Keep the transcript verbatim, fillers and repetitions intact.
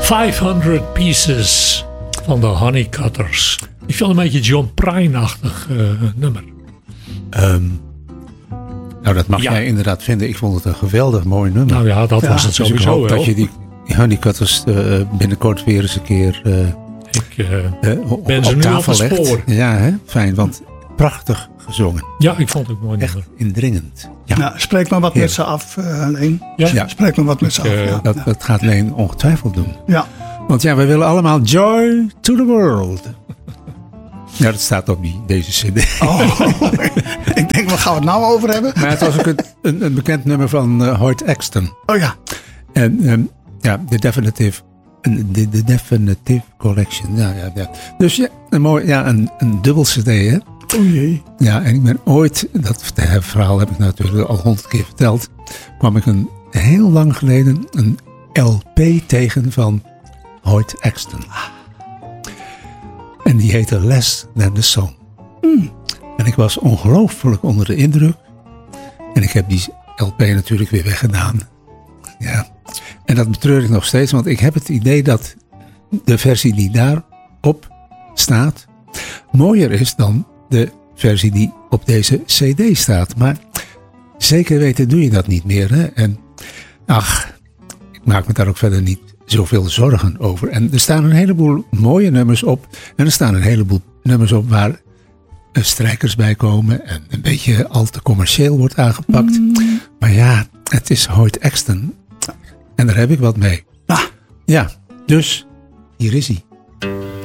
vijfhonderd Pieces van de Honeycutters. Ik vind een beetje John Prine-achtig uh, nummer. Um, nou, dat mag ja. jij inderdaad vinden. Ik vond het een geweldig mooi nummer. Nou ja, dat ja, was het dus sowieso ik hoop wel. dat je die Honeycutters uh, binnenkort weer eens een keer uh, ik, uh, uh, op, ben ze op nu tafel op het legt. spoor. Ja, hè? Fijn, want prachtig gezongen. Ja, ik vond het ook mooi Echt nummer. indringend. Ja. Nou, spreek maar wat Heer. met ze af, uh, Leen. Ja? Ja. Spreek maar wat met ze af. uh, Ja. Dat, Ja. dat gaat Leen ongetwijfeld doen. Ja. Want ja, we willen allemaal joy to the world. Ja, dat staat op die, deze cd. Oh, ik denk, waar gaan we het nou over hebben? Maar het was ook een, een, een bekend nummer van uh, Hoyt Axton. Oh ja. En um, ja, de Definitive, de, de Definitive Collection. Ja, ja, ja. Dus ja, een, mooi, ja, een, een dubbel cd, hè? O jee. Ja, en ik ben ooit, dat verhaal heb ik natuurlijk al honderd keer verteld, kwam ik een heel lang geleden een L P tegen van Hoyt Axton. En die heette Less Than The Song. Mm. En ik was ongelooflijk onder de indruk. En ik heb die L P natuurlijk weer weggedaan. Ja. En dat betreur ik nog steeds, want ik heb het idee dat de versie die daarop staat mooier is dan de versie die op deze cd staat. Maar zeker weten doe je dat niet meer. Hè? En ach, ik maak me daar ook verder niet zoveel zorgen over. En er staan een heleboel mooie nummers op. En er staan een heleboel nummers op waar strijkers bij komen. En een beetje al te commercieel wordt aangepakt. Mm. Maar ja, het is Hoyt Axton. En daar heb ik wat mee. Ah. Ja, dus hier is hij.